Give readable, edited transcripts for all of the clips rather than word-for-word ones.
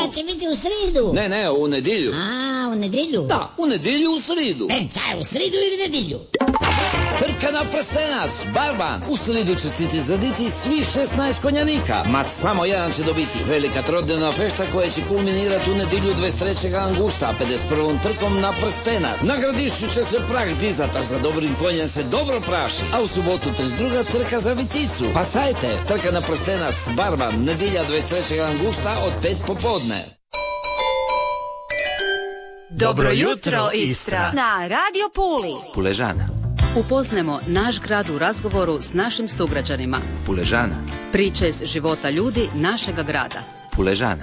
Kad će biti u sridu? Ne, u nedjelju. A, u nedjelju? Da, u nedjelju u sridu. Čaj, u sridu ili nedjelju? Trka na prstenac, barban. U sridu će se izraditi svih 16 konjanika. Ma samo jedan će dobiti. Velika trodnevna fešta koja će kulminirati u nedjelju 23. augusta, 51. trkom na prstenac. Na gradišću će se prah dizati, a za dobrim konjem se dobro praši. A u subotu 32. trka za Viticu. Pa sajte, trka na prstenac, barban, nedjelja 23. augusta od 5 popodne. Dobro jutro, Istra. Na Radio Puli. Puležana. Upoznajmo naš grad u razgovoru s našim sugrađanima. Puležana. Priče iz života ljudi našega grada. Puležana.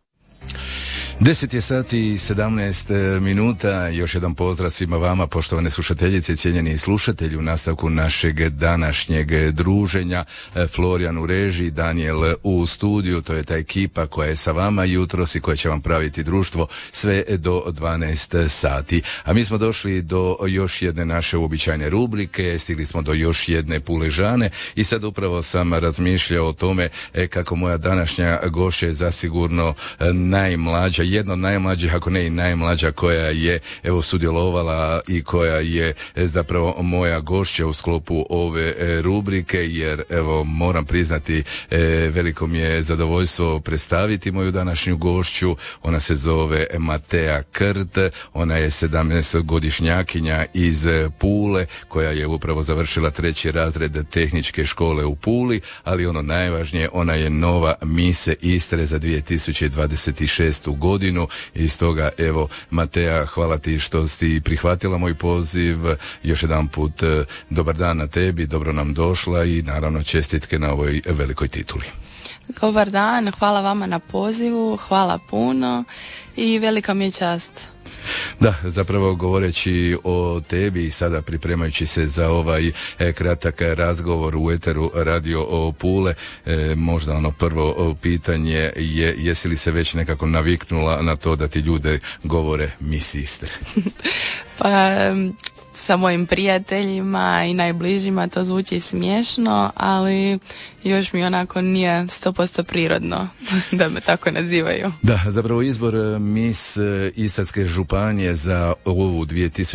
10 je sati i 17 minuta. Još jedan pozdrav svima vama, poštovane slušateljice i cijenjeni slušatelji, u nastavku našeg današnjeg druženja. Florijan u režiji, Daniel u studiju, to je ta ekipa koja je sa vama jutros i koja će vam praviti društvo sve do 12 sati. A mi smo došli do još jedne naše uobičajene rubrike, stigli smo do još jedne Puležane i sad upravo sam razmišljao o tome kako moja današnja gošća je zasigurno najmlađa, jedna od najmlađih, ako ne i najmlađa, koja je evo sudjelovala i koja je zapravo moja gošća u sklopu ove rubrike, jer evo moram priznati veliko mi je zadovoljstvo predstaviti moju današnju gošću. Ona se zove Matea Krt, ona je 17-godišnjakinja iz Pule koja je upravo završila 3. razred tehničke škole u Puli, ali ono najvažnije, ona je nova mise Istre za 2026. godinu i stoga evo Matea, hvala ti što si prihvatila moj poziv. Još jedan put dobar dan na tebi, dobro nam došla i naravno čestitke na ovoj velikoj tituli. Dobar dan, hvala vama na pozivu, hvala puno i velika mi je čast. Da, zapravo govoreći o tebi i sada pripremajući se za ovaj kratak razgovor u eteru Radio Pule, možda ono prvo pitanje je jesi li se već nekako naviknula na to da ti ljude govore Miss Istre? Pa sa mojim prijateljima i najbližima to zvuči smiješno, ali još mi onako nije 100% prirodno da me tako nazivaju. Da, zapravo izbor Miss Istarske županije za ovu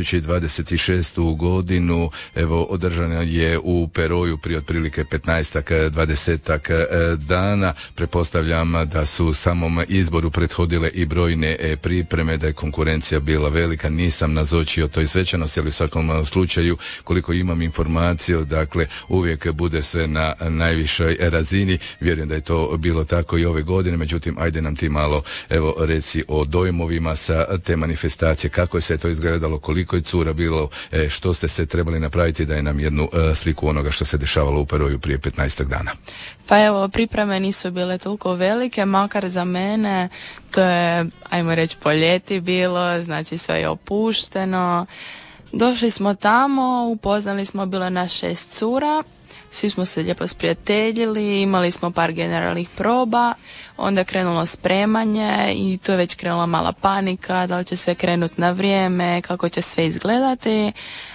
2026. godinu evo održana je u Peroju prije otprilike 15-20 dana. Pretpostavljam da su samom izboru prethodile i brojne pripreme, da je konkurencija bila velika. Nisam nazočio toj svečanosti, ali u svakom slučaju koliko imam informaciju, dakle uvijek bude sve na najvišoj razini. Vjerujem da je to bilo tako i ove godine, međutim ajde nam ti malo evo reci o dojmovima sa te manifestacije, kako je sve to izgledalo, koliko je cura bilo, što ste se trebali napraviti, da je nam jednu sliku onoga što se dešavalo u Peroju prije 15 dana. Pa evo, pripreme nisu bile toliko velike, makar za mene to je, ajmo reći, po ljeti bilo, znači sve je opušteno. Došli smo tamo, upoznali smo, bilo nas 6 cura, svi smo se lijepo sprijateljili, imali smo par generalnih proba, onda je krenulo spremanje i tu je već krenula mala panika, da li će sve krenuti na vrijeme, kako će sve izgledati,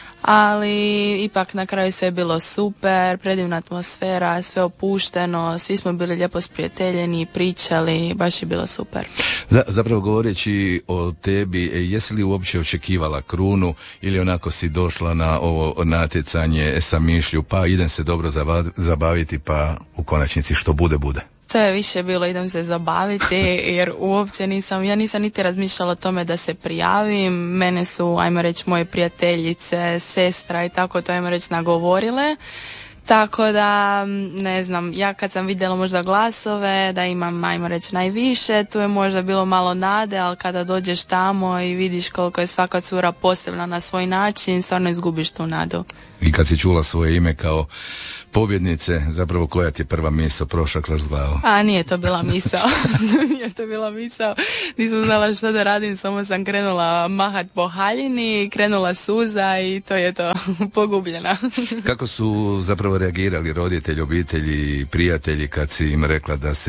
ali ipak na kraju sve je bilo super, predivna atmosfera, sve opušteno, svi smo bili lijepo sprijateljeni, pričali, baš je bilo super. Zapravo govoreći o tebi, jesi li uopće očekivala krunu ili onako si došla na ovo natjecanje sa mišlju, pa idem se dobro zabaviti, pa u konačnici što bude, bude? To je više bilo idem se zabaviti, jer uopće ja nisam niti razmišljala o tome da se prijavim. Mene su, ajmo reći, moje prijateljice, sestra i tako to, ajmo reći, nagovorile. Tako da, ne znam, ja kad sam vidjela možda glasove da imam, ajmo reći, najviše, tu je možda bilo malo nade, ali kada dođeš tamo i vidiš koliko je svaka cura posebna na svoj način, stvarno izgubiš tu nadu. I kad si čula svoje ime kao pobjednice, zapravo koja ti je prva misao prošla kroz glavu? A nije to bila misao. Nije to bila misao. Nisam znala što da radim, samo sam krenula mahat po haljini, krenula suza i to je to, pogubljena. Kako su zapravo reagirali roditelji, obitelji i prijatelji kad si im rekla da si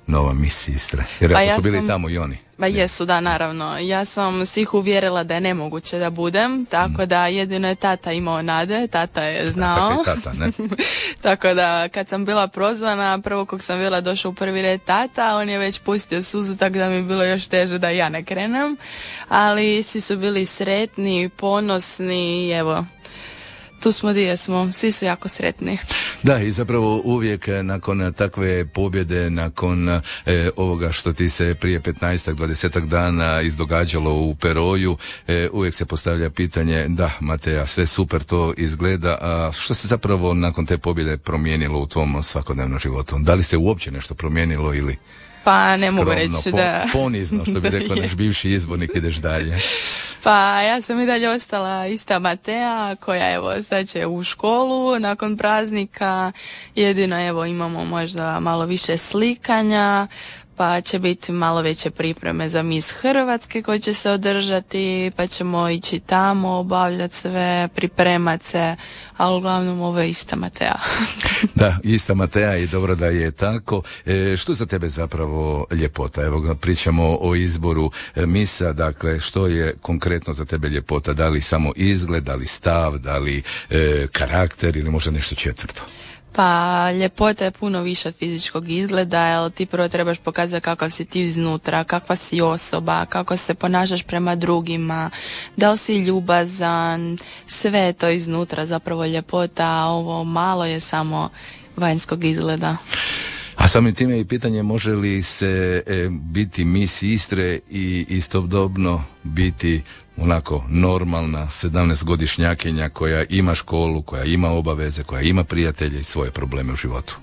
nova Miss Istre? Jer Pa ako ja su bili sam- tamo i oni. Ba jesu, da, naravno. Ja sam svih uvjerila da je nemoguće da budem, tako da jedino je tata imao nade, tata je znao. Tako je tata, ne? Tako da kad sam bila prozvana, prvo kog sam bila došao u prvi red tata, on je već pustio suzu, tako da mi je bilo još teže da ja ne krenem. Ali svi su bili sretni, ponosni i evo, tu smo gdje smo, svi su jako sretni. Da, i zapravo uvijek nakon takve pobjede, nakon ovoga što ti se prije 15-20 dana izdogađalo u Peroju, uvijek se postavlja pitanje, da, Matea, sve super to izgleda, a što se zapravo nakon te pobjede promijenilo u tvom svakodnevnom životu? Da li se uopće nešto promijenilo ili Pa ne mogu skromno, reći da... ponizno, što bi rekao naš bivši izbornik, ideš dalje? Pa ja sam i dalje ostala ista Matea koja evo sad će u školu nakon praznika, jedino evo imamo možda malo više slikanja, pa će biti malo veće pripreme za Miss Hrvatske koje će se održati, pa ćemo ići tamo, obavljati sve, pripremat se, ali uglavnom ovo je ista Matea. Da, ista Matea i dobro da je tako. Što za tebe zapravo ljepota? Evo ga, pričamo o izboru misa, dakle, što je konkretno za tebe ljepota? Da li samo izgled, da li stav, da li karakter ili možda nešto četvrto? Pa ljepota je puno više od fizičkog izgleda, jer ti prvo trebaš pokazati kakav si ti iznutra, kakva si osoba, kako se ponašaš prema drugima, da li si ljubazan, sve je to iznutra zapravo ljepota, a ovo malo je samo vanjskog izgleda. A samim time i pitanje može li se biti Miss Istre i istodobno biti onako normalna 17-godišnjakinja koja ima školu, koja ima obaveze, koja ima prijatelje i svoje probleme u životu?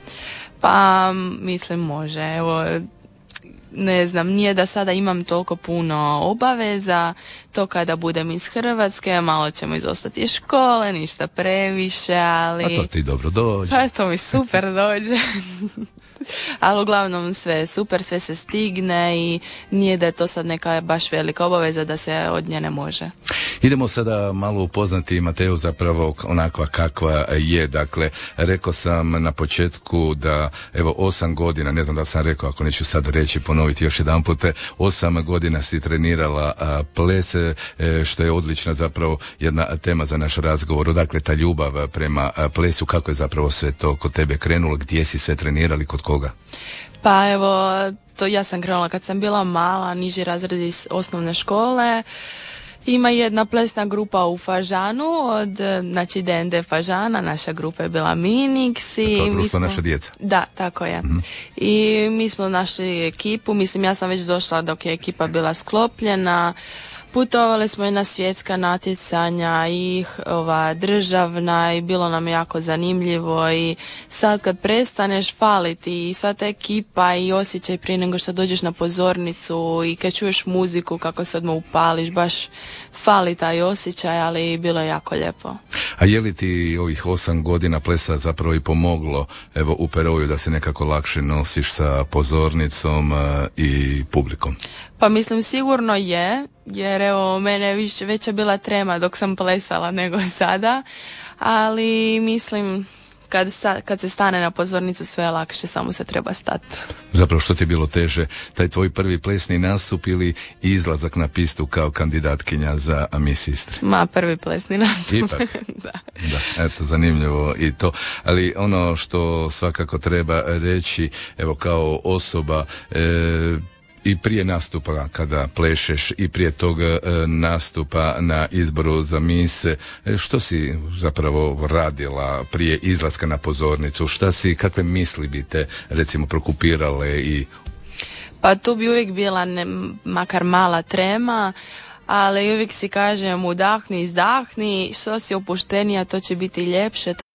Pa mislim može, evo ne znam, nije da sada imam toliko puno obaveza, to kada budem iz Hrvatske, malo ćemo izostati iz škole, ništa previše, ali... A to ti dobro dođe. Pa to mi super dođe. Ali uglavnom sve je super, sve se stigne i nije da je to sad neka baš velika obaveza da se od nje ne može. Idemo sada malo upoznati Mateu zapravo onakva kakva je. Dakle, rekao sam na početku da evo 8 godina, ne znam da sam rekao, ako neću sad reći, ponoviti još jedan put, 8 godina si trenirala ples, što je odlična zapravo jedna tema za naš razgovor. Dakle, ta ljubav prema plesu, kako je zapravo sve to kod tebe krenulo, gdje si sve trenirali, kod koga? Pa evo, to ja sam krenula kad sam bila mala, niži razred iz osnovne škole. Ima jedna plesna grupa u Fažanu, znači DND Fažana, naša grupa je bila Minix. To društvo naša djeca. Da, tako je. Mm-hmm. I mi smo našli ekipu, mislim ja sam već došla dok je ekipa bila sklopljena. Putovali smo i na svjetska natjecanja i državna i bilo nam jako zanimljivo i sad kad prestaneš faliti i sva ta ekipa i osjećaj prije nego što dođeš na pozornicu i kad čuješ muziku kako se odmah upališ, baš fali taj osjećaj, ali bilo je jako lijepo. A je li ti ovih 8 godina plesa zapravo i pomoglo evo u Peroju da se nekako lakše nosiš sa pozornicom i publikom? Pa mislim sigurno je, jer evo mene veća bila trema dok sam plesala nego sada, ali mislim kad se stane na pozornicu sve je lakše, samo se treba stati. Zapravo što ti je bilo teže, taj tvoj prvi plesni nastup ili izlazak na pistu kao kandidatkinja za Miss Istre? Ma, prvi plesni nastup. Ipak? Da, eto, zanimljivo i to. Ali ono što svakako treba reći, evo kao osoba, i prije nastupa kada plešeš i prije tog nastupa na izboru za Miss, što si zapravo radila prije izlaska na pozornicu? Kakve misli bi te recimo prokupirale i... Pa tu bi uvijek bila makar mala trema, ali uvijek si kažem udahni, izdahni, što si opuštenija to će biti ljepše.